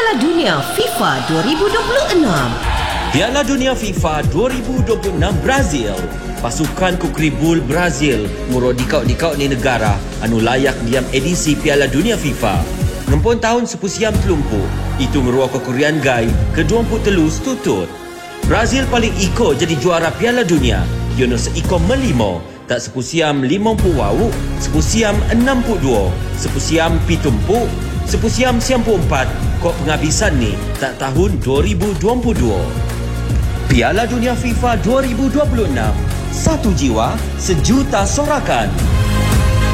Piala Dunia FIFA 2026. Piala Dunia FIFA 2026 Brazil. Pasukan Kukri Bull Brazil murah dikau-dikau ni negara anu layak diam edisi Piala Dunia FIFA. Ngempun tahun sepusiam telumpu, itu ngeruah kekurian gai ke-23 setutut. Brazil paling iko jadi juara Piala Dunia. Yono seiko melimo, tak sepusiam 50 wau, sepusiam 62, sepusiam pitumpu, sepusiam 94, kok penghabisan ni tak tahun 2022. Piala Dunia FIFA 2026. Satu jiwa, sejuta sorakan.